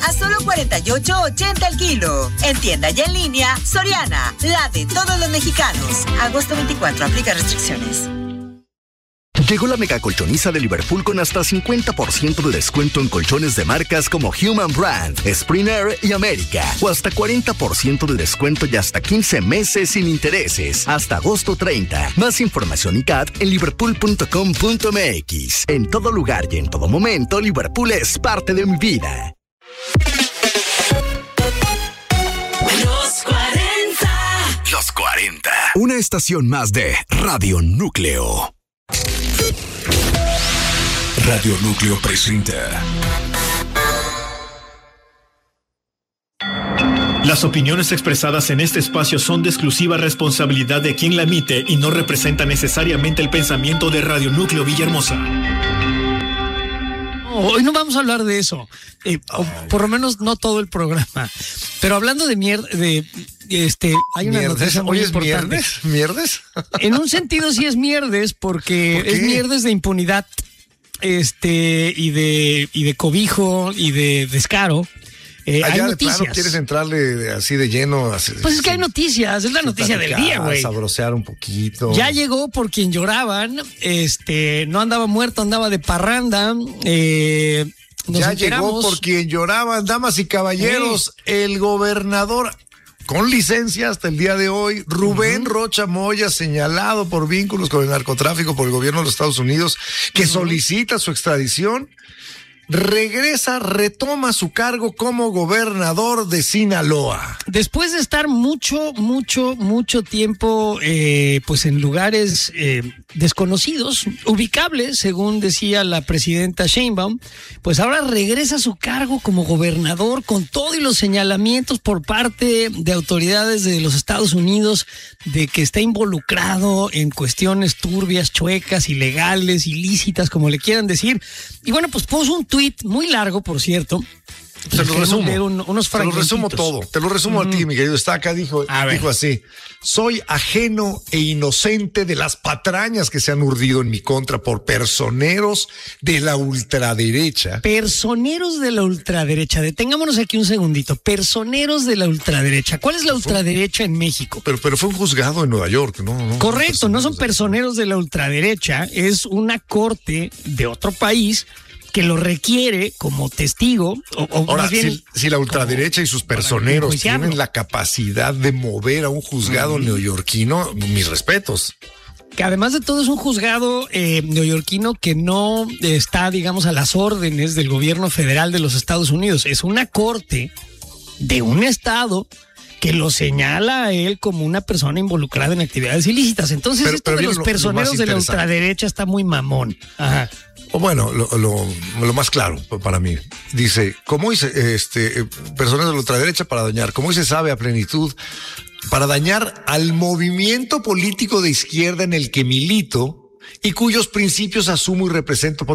a solo $48.80 el kilo. En tienda y en línea, Soriana, la de todos los mexicanos. Agosto 24, aplica restricciones. Llegó la mega colchoniza de Liverpool con hasta 50% de descuento en colchones de marcas como Human Brand, Springer y América. O hasta 40% de descuento y hasta 15 meses sin intereses. Hasta agosto 30. Más información y CAT en liverpool.com.mx. En todo lugar y en todo momento, Liverpool es parte de mi vida. Los 40. Los 40. Una estación más de Radio Núcleo. Radio Núcleo presenta. Las opiniones expresadas en este espacio son de exclusiva responsabilidad de quien la emite y no representan necesariamente el pensamiento de Radio Núcleo Villahermosa. Hoy no vamos a hablar de eso, o por lo menos no todo el programa. Pero hablando de mierda, hay una noticia muy importante. ¿Mierdes? En un sentido sí es mierdes, porque es mierdes de impunidad, y de cobijo y de descaro. Hay noticias. De plano quieres entrarle así de lleno. Pues es que hay noticias, es la noticia del día, güey. Sabrosear un poquito. Ya llegó por quien lloraban, no andaba muerto, andaba de parranda. Ya llegó por quien lloraban, damas y caballeros, el gobernador con licencia hasta el día de hoy, Rubén Rocha Moya, señalado por vínculos con el narcotráfico por el gobierno de los Estados Unidos, que solicita su extradición, retoma su cargo como gobernador de Sinaloa. Después de estar mucho tiempo pues en lugares desconocidos, ubicables, según decía la presidenta Sheinbaum, pues ahora regresa a su cargo como gobernador con todo y los señalamientos por parte de autoridades de los Estados Unidos de que está involucrado en cuestiones turbias, chuecas, ilegales, ilícitas, como le quieran decir. Y bueno, pues puso un tuit muy largo, por cierto. Te lo resumo. Te lo resumo todo. Te lo resumo a ti, mi querido Estaca. Dijo así: soy ajeno e inocente de las patrañas que se han urdido en mi contra por personeros de la ultraderecha. Personeros de la ultraderecha. Detengámonos aquí un segundito. Personeros de la ultraderecha. ¿Cuál es la ultraderecha en México? Pero fue un juzgado en Nueva York, ¿no? Correcto, no son personeros de la ultraderecha. Es una corte de otro país que lo requiere como testigo. Ahora, más bien, si la ultraderecha y sus personeros tienen la capacidad de mover a un juzgado neoyorquino, mis respetos. Que además de todo es un juzgado neoyorquino que no está, digamos, a las órdenes del gobierno federal de los Estados Unidos. Es una corte de un estado que lo señala a él como una persona involucrada en actividades ilícitas. Entonces, esto de los personeros de la ultraderecha está muy mamón. Ajá. O bueno, lo más claro para mí. Dice, como dice, personas de la ultraderecha para dañar, como se sabe a plenitud, para dañar al movimiento político de izquierda en el que milito y cuyos principios asumo y represento